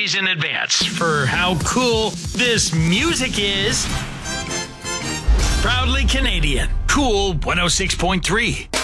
apologize in advance for how cool this music is. Proudly Canadian. Cool 106.3.